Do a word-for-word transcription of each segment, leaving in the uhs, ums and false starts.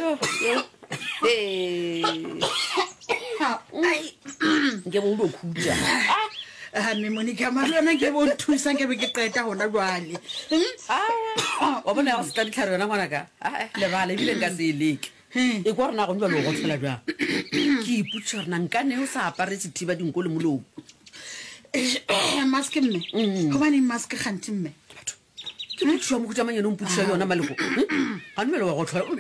ke bo lo khutsa a me Monica marana ke bo thusa ke be ke qeta hona jwale ah wa bona go sta ditlhare yona ngwana ka le ba le bile nka se leke e kwa rena go ntwa lo go tshela jwa ke iputsa rena nka ne o sa apare sethiba dinko le molong mask mme go bane mask ganti mme ke motho mo go tsamanya no mputsa yona malego ga nmele wa go tlhola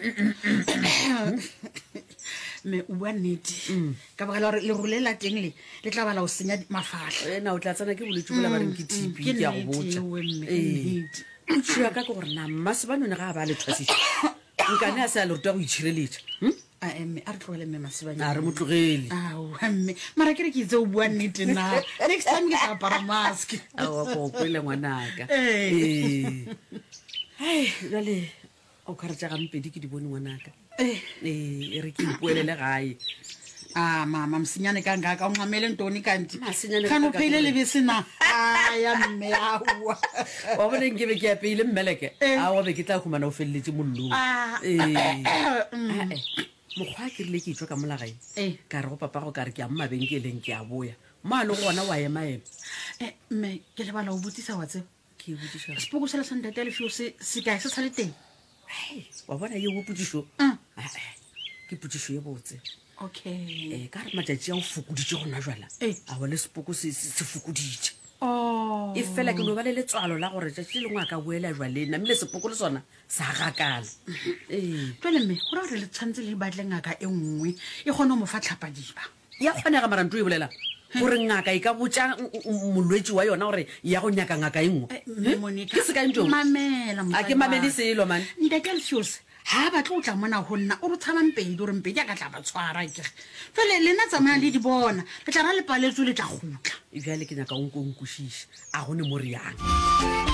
me o bua nnete ka ba le rolela teng le le tla bala o senya mafahla ena o tla tsana ke boletse bola ba reng ke T B ke a go botsa eh o tshia ka go rena mma se ba none ga ba le thwasi nka ne a sa le rutwa go itshireletse a emme a re tlogele mme masebanya a re motlogele ao mme mara ke re ke itse o bua nnete na next time ke tla apara mask a wa go kwele ngwanaka eh hai jale o kharetsa ga mpedi ke di bone ngwanaka eh eh re ke ipuelele gae ah mama msinyane kangaka unqamele ntoni kanti Masinyane kana kangaka. uphile lebesina aya mme awa wa bone nke be ke apeile mmeleke a wa be ke tla khumana o felletse mollo Ah. eh eh mokgwa ke rile ke itwa ka molagae Eh. ka re go papa go ka re ke a mmabenkeleng ke a boya ma le gona wa ema ema eh mme ke le bala o botisa wa tse ke botšiša sepoko sela sa ntate le fio se se kae se sale teng wa bona ye go putsišo Mm. ke putsišo ye botse okay eh ka re matšatši a o fokoditše gona jwala Eh. a wa le sepoko se se se fokoditše oh e fela ke no ba le letswalo la gore tšatši le ngwe a ka boela jwalena mmile sepoko le sona sa gakala ee jwale mme go ra gore le tshwanetse le batle ngaka e nngwe e kgone go mo fa tlhapadiba ya kgonega maranto e bolela gore ngaka e ka botša molwetši wa yona gore ya go nyaka ngaka e nngwe mme Monica ke se kae ntong mamela a ke mamele selo mane ntate le fios ha ba tlo tla mona go nna o re tshaba mpedi o re mpedi a ka tla ba tshwara ke fele lena tsamaya le di bona le tla ra le paletso le tla gutla e bjale ke nyaka o nko o nkwešiše a gone mo re yang